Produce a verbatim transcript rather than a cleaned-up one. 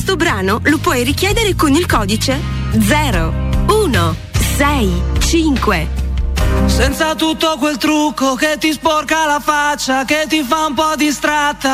questo brano lo puoi richiedere con il codice zero uno sei cinque. Senza tutto quel trucco che ti sporca la faccia, che ti fa un po' distratta.